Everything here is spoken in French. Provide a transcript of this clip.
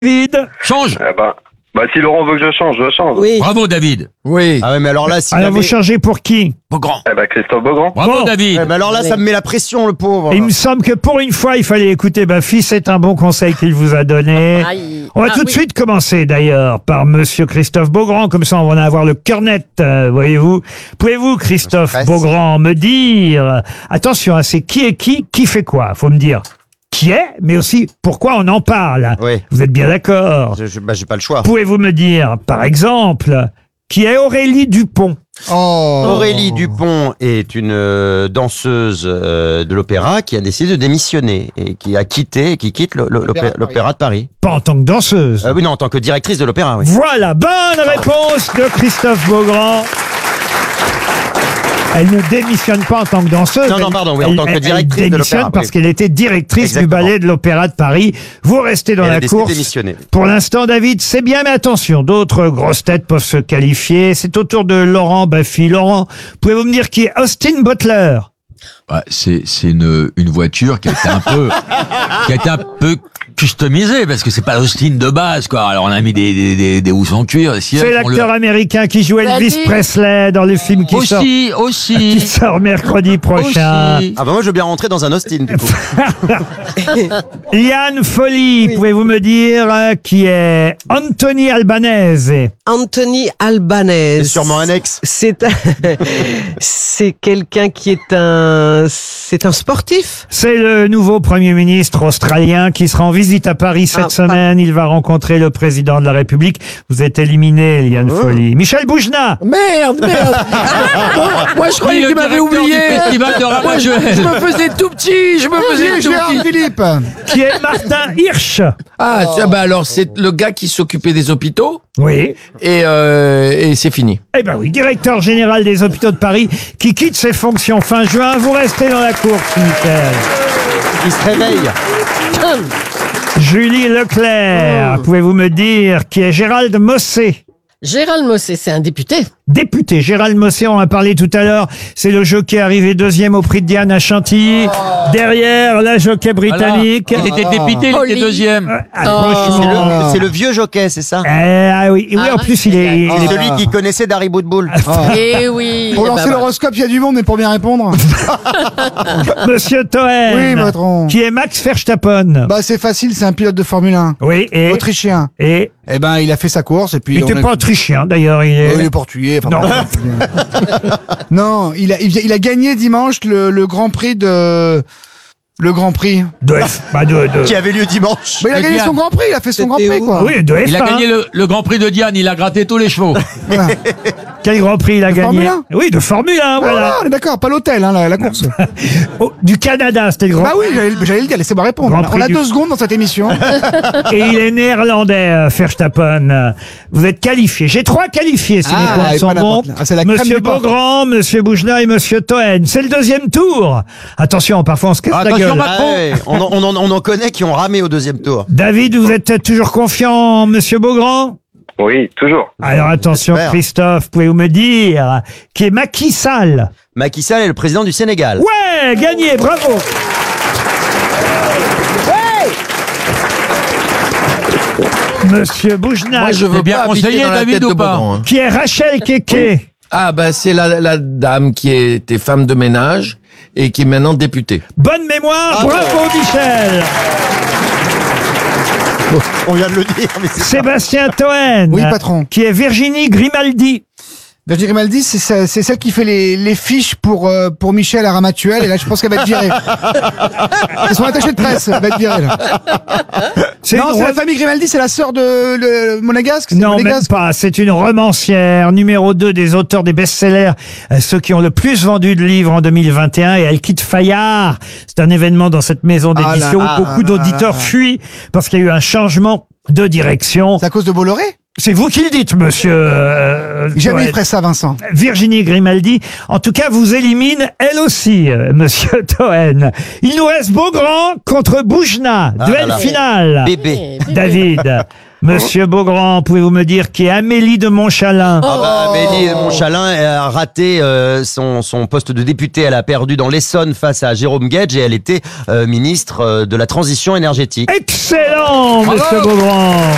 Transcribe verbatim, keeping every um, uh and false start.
David. Change. Eh ben, bah, si Laurent veut que je change, je change. Oui. Bravo, David. Oui. Ah ouais, mais alors là, si Alors jamais- vous changez pour qui? Beaugrand. Eh ben, Christophe Beaugrand. Bravo, Bon. David. Ouais, mais alors là, ça me met la pression, le pauvre. Il me semble que pour une fois, il fallait écouter ma fille. C'est un bon conseil qu'il vous a donné. Aïe. On va Ah, tout de oui. suite commencer d'ailleurs par Monsieur Christophe Beaugrand. Comme ça, on va en avoir le cœur net, euh, voyez-vous. Pouvez-vous, Christophe stress. Beaugrand, me dire... Attention, hein, c'est qui est qui, qui fait quoi? Faut me dire qui est, mais aussi pourquoi on en parle. Oui. Vous êtes bien d'accord? Je- je- bah, j'ai pas le choix. Pouvez-vous me dire, par exemple, qui est Aurélie Dupont? Oh. Aurélie Dupont est une euh, danseuse euh, de l'opéra qui a décidé de démissionner et qui a quitté, qui quitte le- le- l'opé- l'opéra de Paris. Pas en tant que danseuse. Euh, oui, non, en tant que directrice de l'opéra, oui. Voilà, bonne réponse de Christophe Beaugrand. Elle ne démissionne pas en tant que danseuse. Non, non, Elle- pardon, oui, en elle- tant que elle directrice de démissionne l'opéra, parce oui. qu'elle était directrice Exactement. du ballet de l'Opéra de Paris. Vous restez dans Elle a la décidé de course. démissionner. Pour l'instant, David, c'est bien, mais attention, d'autres grosses têtes peuvent se qualifier. C'est au tour de Laurent Baffy. Laurent, pouvez-vous me dire qui est Austin Butler? Ouais, c'est c'est une une voiture qui a été un peu qui a été un peu customisée parce que c'est pas l'Austin de base quoi. Alors on a mis des des des, des housses en cuir. Si C'est elles font le- l'acteur américain qui joue Elvis David. Presley dans le film qui sort, Aussi qui aussi sort mercredi prochain. aussi. Ah bah moi, je veux bien rentrer dans un Austin, du coup. Liane Folly, pouvez-vous me dire euh, qui est Anthony Albanese? Anthony Albanese. C'est sûrement un ex. C'est un- c'est quelqu'un qui est un c'est un sportif. C'est le nouveau Premier ministre australien qui sera en visite à Paris cette Ah, semaine. Il va rencontrer le président de la République. Vous êtes éliminé, Liane Folly. Michel Boujna, Merde, merde. Bon, moi, je croyais Le qu'il m'avait directeur oublié. du festival de Moi, je, Ramajouel. je me faisais tout petit. Je me faisais tout Gérard petit. Philippe. qui est Martin Hirsch. Ah, tiens, bah alors, c'est le gars qui s'occupait des hôpitaux. Oui. Et, euh, et c'est fini. Eh ben oui, directeur général des hôpitaux de Paris qui quitte ses fonctions fin juin. Vous restez dans la course, Michel. Il se réveille. Julie Leclerc, pouvez-vous me dire qui est Gérald Mossé? Gérald Mossé, c'est un député. Député, Gérald Mossé, on en a parlé tout à l'heure. C'est le jockey arrivé deuxième au prix de Diane à Chantilly. Derrière, la jockey britannique. Il était député, il Oli. était deuxième. Ah, C'est franchement. le, c'est le vieux jockey, c'est ça? Eh, ah oui, oui, Ah, en plus, il est, il C'est est- celui qui connaissait Dari Boudboul. Eh oui. Pour eh ben lancer voilà. l'horoscope, il y a du monde, mais pour bien répondre. Monsieur Toen. Oui, patron. Qui est Max Verstappen. Bah, c'est facile, c'est un pilote de Formule un. Oui, et, Autrichien. et, Eh ben, il a fait sa course et puis. il on n'était a- pas autrichien, d'ailleurs, il est, Oh, il est portugais. enfin, Non. bref. Non, il a, il, il a gagné dimanche le, le Grand Prix de. Le Grand Prix. de F, bah, de, de, Qui avait lieu dimanche. Bah, il a gagné son Grand Prix, il a fait son Grand C'était Prix, où quoi. oui, de F un. Il a gagné le, le Grand Prix de Diane, il a gratté tous les chevaux. Voilà. Quel Grand Prix il a De gagné? Formule un. Oui, de Formule un, Voilà, voilà. on est d'accord, pas l'hôtel, hein, la, la course. Oh, du Canada, c'était le Grand Bah oui, j'allais j'allais le dire, laissez-moi répondre. Grand On a- On Prix a du- deux secondes dans cette émission. Et il est néerlandais, euh, Verstappen. Vous êtes qualifié. J'ai trois qualifiés, si Ah, mes comptes et sont pas bons. n'importe. Ah, c'est la crème Monsieur du porc. Beaugrand, Monsieur Boujna et Monsieur Toen. C'est le deuxième tour. Attention, parfois on se casse la Attention, gueule. Macron. Ah ouais, on, en- on, en- on en connaît qui ont ramé au deuxième tour. David, vous êtes toujours confiant, Monsieur Beaugrand? Oui, toujours. Alors attention, J'espère. Christophe, pouvez-vous me dire qui est Macky Sall? Macky Sall est le président du Sénégal. Ouais, gagné, bravo. Monsieur Boujna, Moi, je veux C'est bien pas habiter conseillé, dans la David, tête ou de pas Beaugrand, hein. qui est Rachel Keke. Ah, bah, c'est la, la dame qui était femme de ménage et qui est maintenant députée. Bonne mémoire, bravo Michel. On vient de le dire, mais c'est Sébastien Toen. Oui, patron. Qui est Virginie Grimaldi. Virginie Grimaldi, c'est ça- c'est celle qui fait les, les fiches pour, euh, pour Michel à Ramatuel, et là, je pense qu'elle va être virée. C'est son attaché de presse, elle va être virée, là. C'est Non, une c'est la re- famille Grimaldi, c'est la sœur de le, Monégasque c'est Non, même Monégasque pas. C'est une romancière, numéro deux des auteurs des best-sellers, euh, ceux qui ont le plus vendu de livres en deux mille vingt et un, et elle quitte Fayard. C'est un événement dans cette maison Ah là d'édition là où beaucoup là d'auditeurs là. fuient parce qu'il y a eu un changement de direction. C'est à cause de Bolloré? C'est vous qui le dites, monsieur. euh, Jamais il Toen. ferait ça, Vincent. Virginie Grimaldi, en tout cas, vous élimine elle aussi, euh, monsieur Toen. Il nous reste Beaugrand contre Boujna. Ah Duel là là. final. bébé. Eh, David. Monsieur Beaugrand, pouvez-vous me dire qui est Amélie de Montchalin? Ah bah, Amélie de Montchalin a raté euh, son, son poste de députée. Elle a perdu dans l'Essonne face à Jérôme Guedj et elle était euh, ministre euh, de la transition énergétique. Excellent, monsieur Beaugrand.